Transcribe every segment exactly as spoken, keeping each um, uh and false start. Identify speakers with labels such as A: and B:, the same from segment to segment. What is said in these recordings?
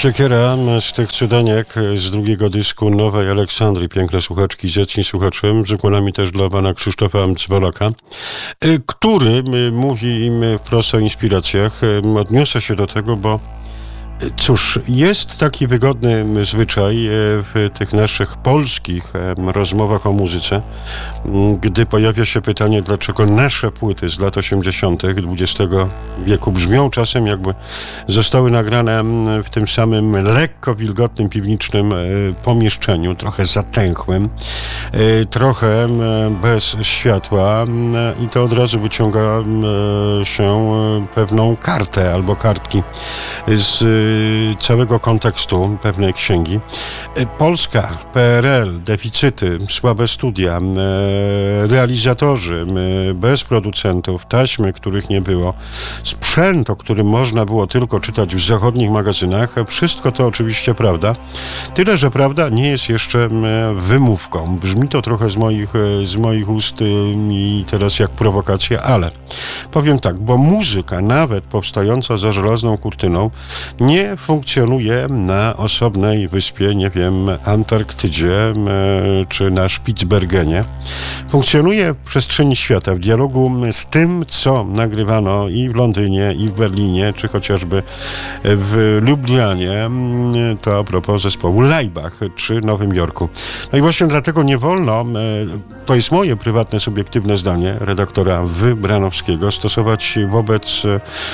A: Siekiera z tych cudaniek z drugiego dysku Nowej Aleksandrii. Piękne słuchaczki, zacni słuchaczem. Rzekła mi też dla pana Krzysztofa Cwolaka, który mówi im wprost o inspiracjach. Odniosę się do tego, bo cóż, jest taki wygodny zwyczaj w tych naszych polskich rozmowach o muzyce, gdy pojawia się pytanie, dlaczego nasze płyty z lat osiemdziesiątych dwudziestego wieku brzmią czasem jakby zostały nagrane w tym samym lekko wilgotnym, piwniczym pomieszczeniu, trochę zatęchłym, trochę bez światła i to od razu wyciąga się pewną kartę albo kartki z całego kontekstu pewnej księgi. Polska, P R L, deficyty, słabe studia, realizatorzy bez producentów, taśmy, których nie było, sprzęt, o którym można było tylko czytać w zachodnich magazynach. Wszystko to oczywiście prawda. Tyle, że prawda nie jest jeszcze wymówką. Brzmi to trochę z moich, z moich ust i teraz jak prowokacja, ale powiem tak, bo muzyka, nawet powstająca za żelazną kurtyną, nie funkcjonuje na osobnej wyspie, nie wiem, Antarktydzie czy na Spitsbergenie. Funkcjonuje w przestrzeni świata, w dialogu z tym, co nagrywano i w Londynie, i w Berlinie, czy chociażby w Lublianie, to a propos zespołu Laibach, czy Nowym Jorku. No i właśnie dlatego nie wolno, to jest moje prywatne, subiektywne zdanie, redaktora Wybranowskiego, stosować wobec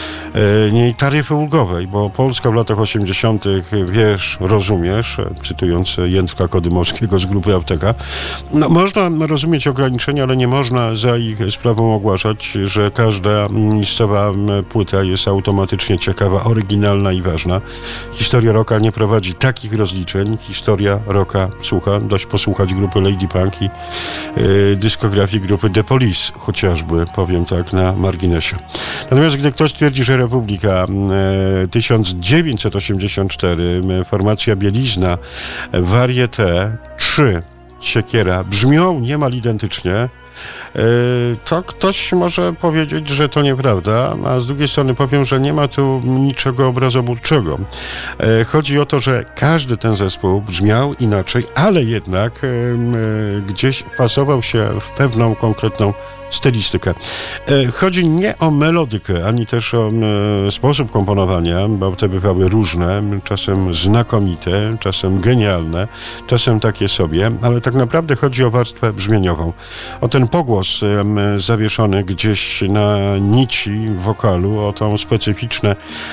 A: niej taryfy ulgowej, bo Polska w latach osiemdziesiątych, wiesz, rozumiesz, cytując Jędrka Kodymowskiego z grupy Apteka, no, można rozumieć ograniczenia, ale nie można za ich sprawą ogłaszać, że każda miejscowa płyta jest automatycznie ciekawa, oryginalna i ważna. Historia rocka nie prowadzi takich rozliczeń. Historia rocka słucha, dość posłuchać grupy Lady Punk i yy, dyskografii grupy The Police, chociażby, powiem tak na marginesie. Natomiast gdy ktoś twierdzi, że Republika yy, tysiąc dziewięćset osiemdziesiąt cztery, formacja Bielizna, Varieté czy Siekiera brzmią niemal identycznie, to ktoś może powiedzieć, że to nieprawda, a z drugiej strony powiem, że nie ma tu niczego obrazobórczego. Chodzi o to, że każdy ten zespół brzmiał inaczej, ale jednak gdzieś pasował się w pewną konkretną stylistykę. Chodzi nie o melodykę, ani też o sposób komponowania, bo te bywały różne, czasem znakomite, czasem genialne, czasem takie sobie, ale tak naprawdę chodzi o warstwę brzmieniową. O ten pogłos zawieszony gdzieś na nici wokalu, o tą specyficzne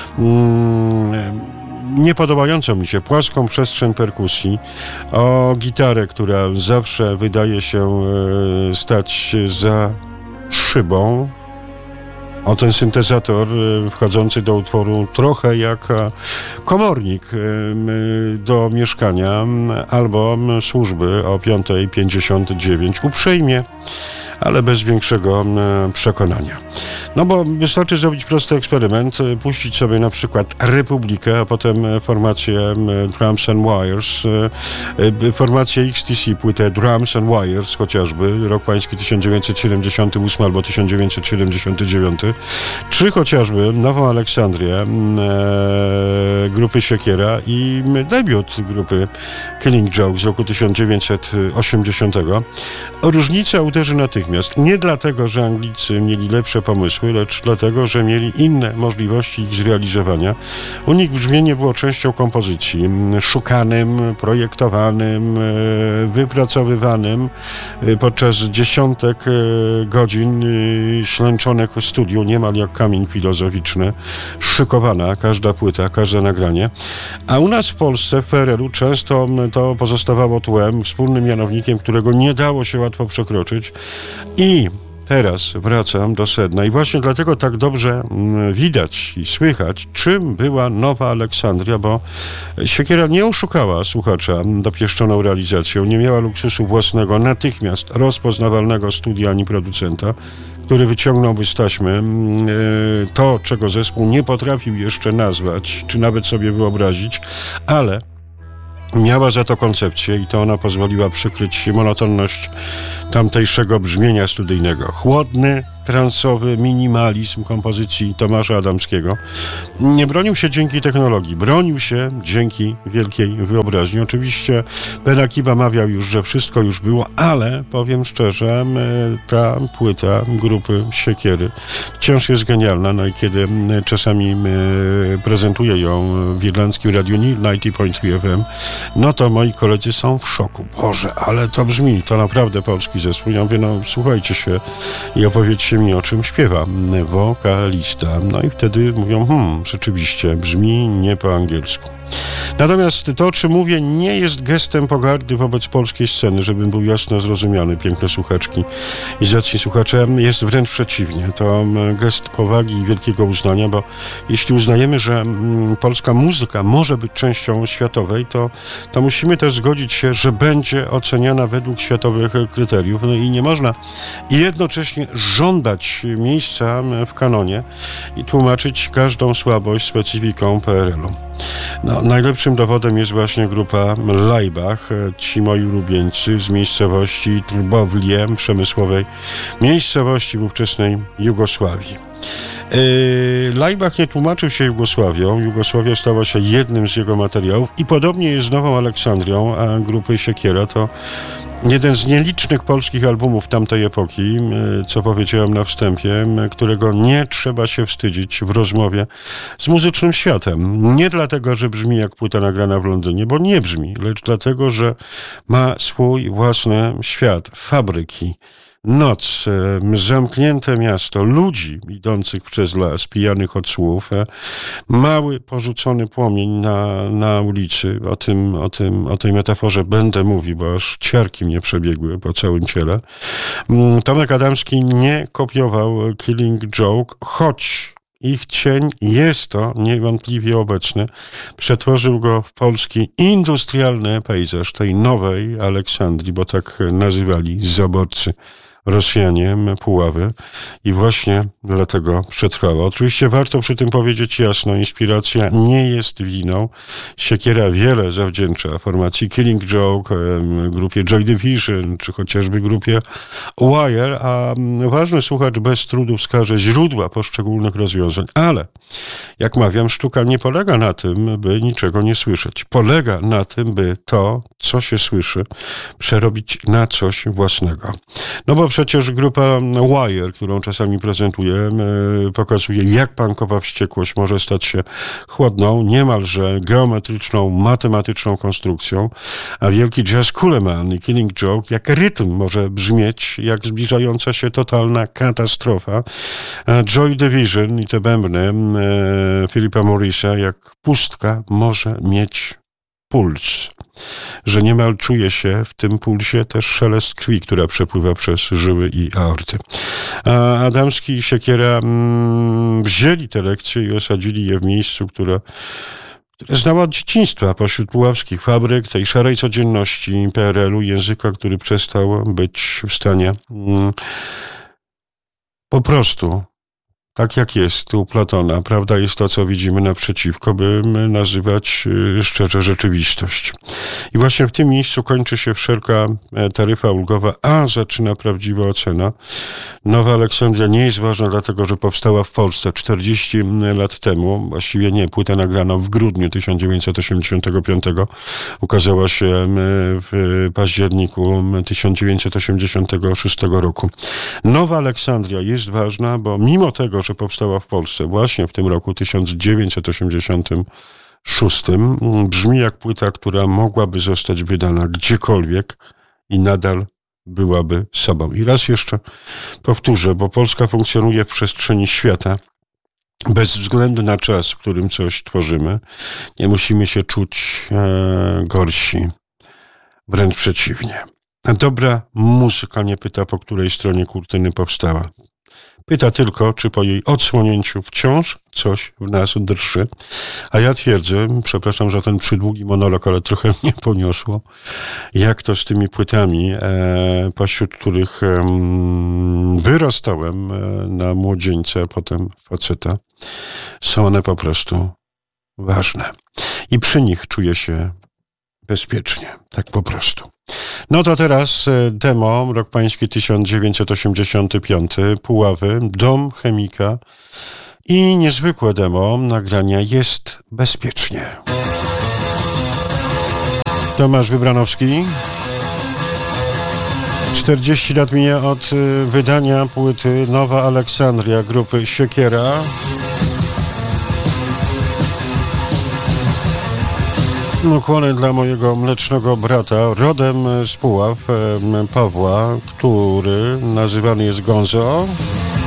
A: mm, niepodobającą mi się płaską przestrzeń perkusji, o gitarę, która zawsze wydaje się e, stać za szybą, o ten syntezator e, wchodzący do utworu trochę jak e, komornik e, do mieszkania albo służby o piąta pięćdziesiąt dziewięć. Uprzejmie, ale bez większego przekonania. No bo wystarczy zrobić prosty eksperyment, puścić sobie na przykład Republikę, a potem formację Drums and Wires, formację X T C, płytę Drums and Wires chociażby, rok pański tysiąc dziewięćset siedemdziesiąty ósmy albo tysiąc dziewięćset siedemdziesiąty dziewiąty, czy chociażby Nową Aleksandrię e, grupy Siekiera i debiut grupy Killing Joke z roku tysiąc dziewięćset osiemdziesiątego. Różnica uderzy natychmiast. Nie dlatego, że Anglicy mieli lepsze pomysły, lecz dlatego, że mieli inne możliwości ich zrealizowania. U nich brzmienie było częścią kompozycji, szukanym, projektowanym, wypracowywanym podczas dziesiątek godzin ślęczonych w studiu, niemal jak kamień filozoficzny, szykowana każda płyta, każde nagranie. A u nas w Polsce, w P R L-u często to pozostawało tłem, wspólnym mianownikiem, którego nie dało się łatwo przekroczyć. I teraz wracam do sedna i właśnie dlatego tak dobrze widać i słychać, czym była Nowa Aleksandria, bo Siekiera nie oszukała słuchacza dopieszczoną realizacją, nie miała luksusu własnego, natychmiast rozpoznawalnego studia ani producenta, który wyciągnąłby z taśmy to, czego zespół nie potrafił jeszcze nazwać, czy nawet sobie wyobrazić, ale miała za to koncepcję i to ona pozwoliła przykryć monotonność tamtejszego brzmienia studyjnego. Chłodny, transowy minimalizm kompozycji Tomasza Adamskiego. Nie bronił się dzięki technologii, bronił się dzięki wielkiej wyobraźni. Oczywiście Ben Akiba mawiał już, że wszystko już było, ale powiem szczerze, ta płyta grupy Siekiery wciąż jest genialna. No i kiedy czasami prezentuję ją w irlandzkim radiu dziewięćdziesiąt pięć trzy F M, no to moi koledzy są w szoku. Boże, ale to brzmi, to naprawdę polski zespół. Ja mówię, no słuchajcie się i opowiedzcie mi, o czym śpiewa wokalista. No i wtedy mówią, hmm, rzeczywiście, brzmi nie po angielsku. Natomiast to, o czym mówię, nie jest gestem pogardy wobec polskiej sceny, żebym był jasno zrozumiany, piękne słuchaczki i zacni słuchacze, jest wręcz przeciwnie. To gest powagi i wielkiego uznania, bo jeśli uznajemy, że mm, polska muzyka może być częścią światowej, to, to musimy też zgodzić się, że będzie oceniana według światowych kryteriów. No i nie można jednocześnie żądać miejsca w kanonie i tłumaczyć każdą słabość specyfiką P R L u. No, najlepszym dowodem jest właśnie grupa Laibach, ci moi ulubieńcy z miejscowości Trbowlie, przemysłowej miejscowości w ówczesnej Jugosławii. Yy, Laibach nie tłumaczył się Jugosławią. Jugosławia stała się jednym z jego materiałów i podobnie jest z Nową Aleksandrią, a grupy Siekiera to jeden z nielicznych polskich albumów tamtej epoki, co powiedziałem na wstępie, którego nie trzeba się wstydzić w rozmowie z muzycznym światem. Nie dlatego, że brzmi jak płyta nagrana w Londynie, bo nie brzmi, lecz dlatego, że ma swój własny świat, fabryki, noc, zamknięte miasto, ludzi idących przez las, pijanych od słów, mały porzucony płomień na, na ulicy. O tym, o tym, o tej metaforze będę mówił, bo aż ciarki mnie przebiegły po całym ciele. Tomek Adamski nie kopiował Killing Joke, choć ich cień jest to niewątpliwie obecny. Przetworzył go w polski industrialny pejzaż tej nowej Aleksandrii, bo tak nazywali zaborcy Rosjanie Puławy i właśnie dlatego przetrwała. Oczywiście warto przy tym powiedzieć jasno, inspiracja nie jest winą. Siekiera wiele zawdzięcza formacji Killing Joke, grupie Joy Division, czy chociażby grupie Wire, a ważny słuchacz bez trudu wskaże źródła poszczególnych rozwiązań. Ale, jak mawiam, sztuka nie polega na tym, by niczego nie słyszeć. Polega na tym, by to, co się słyszy, przerobić na coś własnego. No bo przecież grupa Wire, którą czasami prezentuję, pokazuje, jak punkowa wściekłość może stać się chłodną, niemalże geometryczną, matematyczną konstrukcją, a wielki Jazz Coleman i Killing Joke, jak rytm może brzmieć, jak zbliżająca się totalna katastrofa. A Joy Division i te bębny Philipa Morrisa, jak pustka może mieć puls, że niemal czuje się w tym pulsie też szelest krwi, która przepływa przez żyły i aorty. A Adamski i Siekiera mm, wzięli te lekcje i osadzili je w miejscu, które, które znała od dzieciństwa, pośród puławskich fabryk, tej szarej codzienności P R L u, języka, który przestał być w stanie mm, po prostu tak jak jest u Platona, prawda jest to, co widzimy naprzeciwko, by nazywać szczerze rzeczywistość. I właśnie w tym miejscu kończy się wszelka taryfa ulgowa, a zaczyna prawdziwa ocena. Nowa Aleksandria nie jest ważna dlatego, że powstała w Polsce czterdzieści lat temu, właściwie nie, płyta nagrana w grudniu tysiąc dziewięćset osiemdziesiątego piątego, ukazała się w październiku tysiąc dziewięćset osiemdziesiątego szóstego roku. Nowa Aleksandria jest ważna, bo mimo tego, że powstała w Polsce właśnie w tym roku tysiąc dziewięćset osiemdziesiątym szóstym, brzmi jak płyta, która mogłaby zostać wydana gdziekolwiek i nadal byłaby sobą. I raz jeszcze powtórzę, bo Polska funkcjonuje w przestrzeni świata bez względu na czas, w którym coś tworzymy. Nie musimy się czuć e, gorsi, wręcz przeciwnie. A dobra muzyka nie pyta, po której stronie kurtyny powstała. Pyta tylko, czy po jej odsłonięciu wciąż coś w nas drży. A ja twierdzę, przepraszam za ten przydługi monolog, ale trochę mnie poniosło, jak to z tymi płytami, e, pośród których e, wyrastałem e, na młodzieńca, a potem faceta, są one po prostu ważne. I przy nich czuję się bezpiecznie, tak po prostu. No to teraz demo, rok pański tysiąc dziewięćset osiemdziesiąty piąty, Puławy, Dom Chemika i niezwykłe demo nagrania Jest bezpiecznie. Tomasz Wybranowski. czterdzieści lat mija od wydania płyty Nowa Aleksandria grupy Siekiera. Ukłony dla mojego mlecznego brata, rodem z Puław, Pawła, który nazywany jest Gonzo.